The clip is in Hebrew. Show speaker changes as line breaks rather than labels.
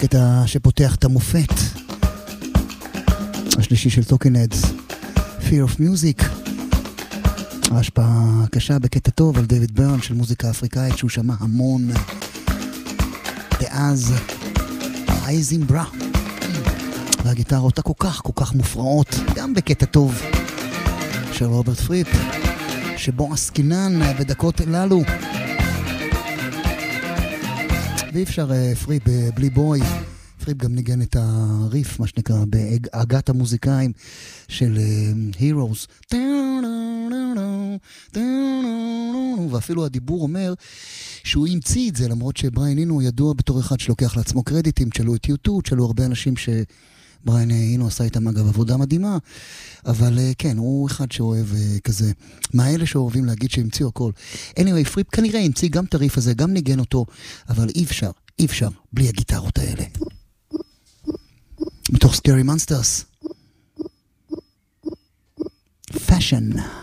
קטע שפותח את המופת השלישי של טוקינג הדס, Fear of Music. ההשפעה קשה בקטע טוב על דיוויד ברן של מוזיקה אפריקאית שהוא שמע המון דאז, אייזימברה, והגיטרות כל כך מופרעות, גם בקטע טוב של רוברט פריפ, שבו עסקינן בדקות הללו. ואי אפשר פריפ בלי בוי. פריפ גם ניגן את הריף, מה שנקרא, בהגת המוזיקאים של Heroes. ואפילו הדיבור אומר שהוא המציא את זה, למרות שבריין אינו ידוע בתור אחד שלוקח לעצמו קרדיטים. תשאלו את יוטו, תשאלו הרבה אנשים שבריין אינו עשה איתם אגב עבודה מדהימה, אבל כן, הוא אחד שאוהב כזה, מהאלה שאוהבים להגיד שהמציאו הכל. anyway, פריפ כנראה המציא גם את הריף הזה, גם ניגן אותו, אבל אי אפשר בלי הגיטרות האלה. מתוך Scary Monsters, Fashion.